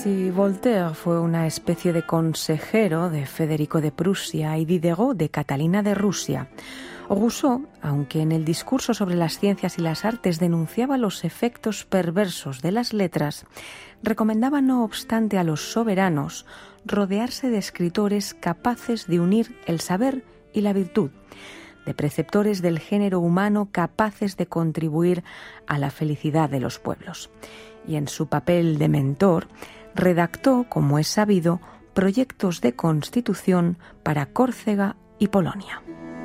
Si Voltaire fue una especie de consejero de Federico de Prusia y Diderot de Catalina de Rusia, Rousseau, aunque en el discurso sobre las ciencias y las artes denunciaba los efectos perversos de las letras, recomendaba no obstante a los soberanos rodearse de escritores capaces de unir el saber y la virtud, de preceptores del género humano capaces de contribuir a la felicidad de los pueblos. Y en su papel de mentor, redactó, como es sabido, proyectos de constitución para Córcega y Polonia.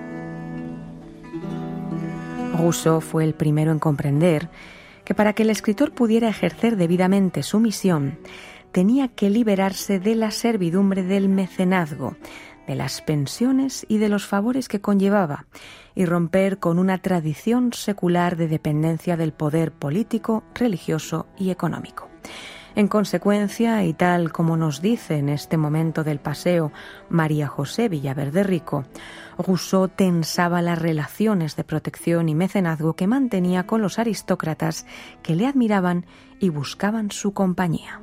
Rousseau fue el primero en comprender que para que el escritor pudiera ejercer debidamente su misión, tenía que liberarse de la servidumbre del mecenazgo, de las pensiones y de los favores que conllevaba, y romper con una tradición secular de dependencia del poder político, religioso y económico. En consecuencia, y tal como nos dice en este momento del paseo María José Villaverde Rico, Rousseau tensaba las relaciones de protección y mecenazgo que mantenía con los aristócratas que le admiraban y buscaban su compañía.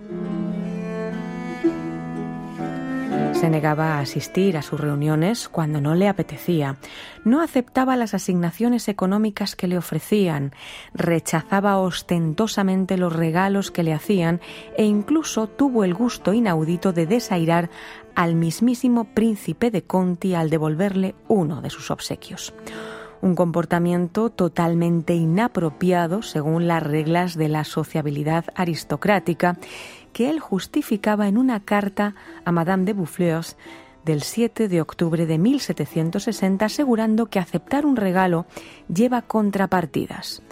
Se negaba a asistir a sus reuniones cuando no le apetecía, no aceptaba las asignaciones económicas que le ofrecían, rechazaba ostentosamente los regalos que le hacían e incluso tuvo el gusto inaudito de desairar al mismísimo príncipe de Conti al devolverle uno de sus obsequios. Un comportamiento totalmente inapropiado según las reglas de la sociabilidad aristocrática que él justificaba en una carta a Madame de Boufflers del 7 de octubre de 1760, asegurando que aceptar un regalo lleva contrapartidas.